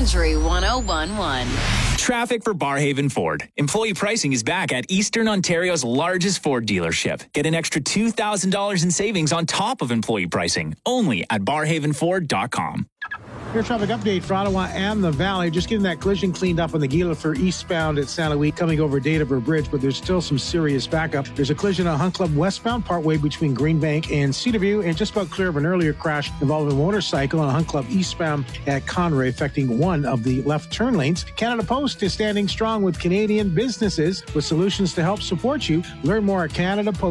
Country 101.1. Traffic for Barhaven Ford. Employee pricing is back at Eastern Ontario's largest Ford dealership. Get an extra $2,000 in savings on top of employee pricing, only at barhavenford.com. Your traffic update for Ottawa and the Valley. Just getting that collision cleaned up on the Gila for eastbound at St. Louis coming over Dataver Bridge, but there's still some serious backup. There's a collision on Hunt Club westbound partway between Greenbank and Cedarview, and just about clear of an earlier crash involving a motorcycle on Hunt Club eastbound at Conroy, affecting one of the left turn lanes. Canada Post is standing strong with Canadian businesses with solutions to help support you. Learn more at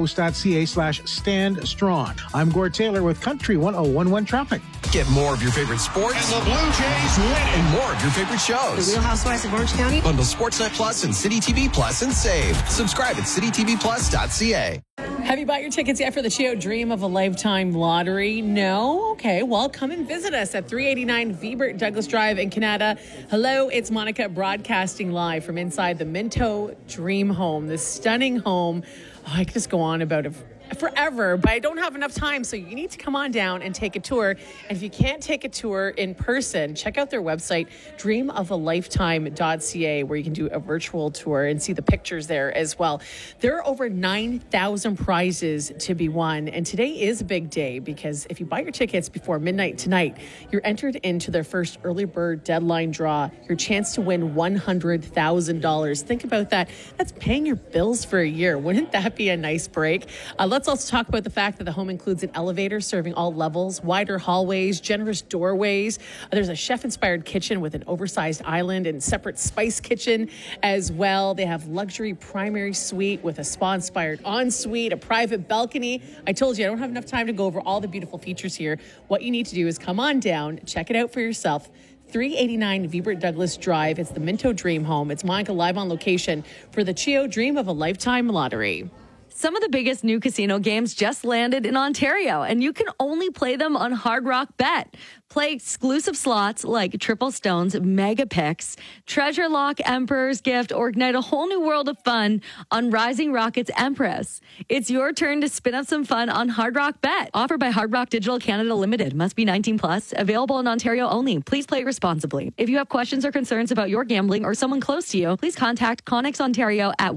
canadapost.ca/stand-strong. I'm Gord Taylor with Country 101.1 Traffic. Get more of your favorite sports. And the Blue Jays win. And more of your favorite shows. The Real Housewives of Orange County. Bundle Sportsnet Plus and City TV Plus and save. Subscribe at citytvplus.ca. Have you bought your tickets yet for the Chio Dream of a Lifetime lottery? No? Okay, well, come and visit us at 389 Vibert Douglas Drive in Canada. Hello, it's Monica broadcasting live from inside the Minto Dream Home, this stunning home. Oh, I could just go on about it forever, but I don't have enough time, so you need to come on down and take a tour. And if you can't take a tour in person, check out their website, dreamofaLifetime.ca, where you can do a virtual tour and see the pictures there as well. There are over 9,000 prizes to be won, and today is a big day because if you buy your tickets before midnight tonight, you're entered into their first early bird deadline draw, your chance to win $100,000. Think about that. That's paying your bills for a year. Wouldn't that be a nice break? Let's also talk about the fact that the home includes an elevator serving all levels, wider hallways, generous doorways. There's a chef-inspired kitchen with an oversized island and separate spice kitchen as well. They have luxury primary suite with a spa-inspired ensuite, a private balcony. I told you I don't have enough time to go over all the beautiful features here. What you need to do is come on down, check it out for yourself. 389 Vibert Douglas Drive. It's the Minto Dream Home. It's Monica live on location for the Chio Dream of a Lifetime lottery. Some of the biggest new casino games just landed in Ontario, and you can only play them on Hard Rock Bet. Play exclusive slots like Triple Stones, Mega Picks, Treasure Lock, Emperor's Gift, or ignite a whole new world of fun on Rising Rockets Empress. It's your turn to spin up some fun on Hard Rock Bet. Offered by Hard Rock Digital Canada Limited. Must be 19 plus. Available in Ontario only. Please play responsibly. If you have questions or concerns about your gambling or someone close to you, please contact Connex Ontario at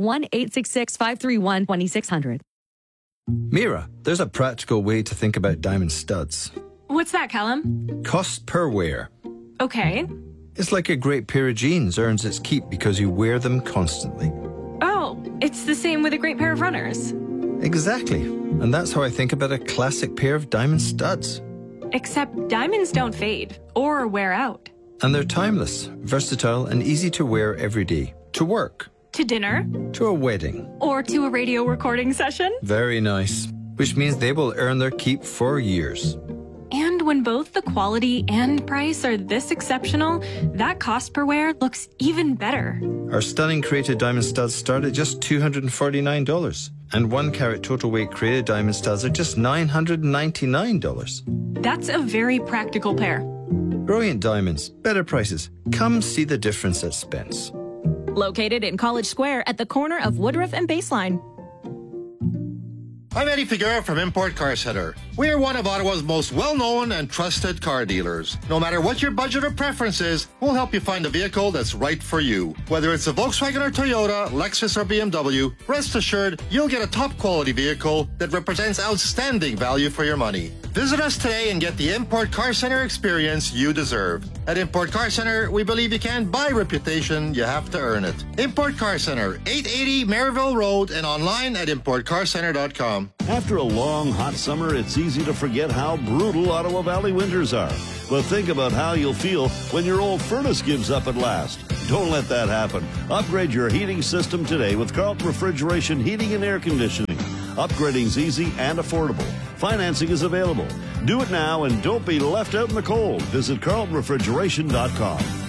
1-866-531-2600. Mira, there's a practical way to think about diamond studs. What's that, Callum? Cost per wear. Okay. It's like a great pair of jeans earns its keep because you wear them constantly. Oh, it's the same with a great pair of runners. Exactly. And that's how I think about a classic pair of diamond studs. Except diamonds don't fade or wear out. And they're timeless, versatile, and easy to wear every day. To work. To dinner. To a wedding. Or to a radio recording session. Very nice. Which means they will earn their keep for years. And when both the quality and price are this exceptional, that cost per wear looks even better. Our stunning created diamond studs start at just $249. And 1 carat total weight created diamond studs are just $999. That's a very practical pair. Brilliant diamonds, better prices. Come see the difference at Spence. Located in College Square at the corner of Woodruff and Baseline. I'm Eddie Figueroa from Import Car Center. We are one of Ottawa's most well-known and trusted car dealers. No matter what your budget or preference is, we'll help you find a vehicle that's right for you. Whether it's a Volkswagen or Toyota, Lexus or BMW, rest assured you'll get a top-quality vehicle that represents outstanding value for your money. Visit us today and get the Import Car Center experience you deserve. At Import Car Center, we believe you can't buy reputation, you have to earn it. Import Car Center, 880 Maryville Road, and online at importcarcenter.com. After a long, hot summer, it's easy to forget how brutal Ottawa Valley winters are. But think about how you'll feel when your old furnace gives up at last. Don't let that happen. Upgrade your heating system today with Carlton Refrigeration Heating and Air Conditioning. Upgrading's easy and affordable. Financing is available. Do it now and don't be left out in the cold. Visit carltonrefrigeration.com.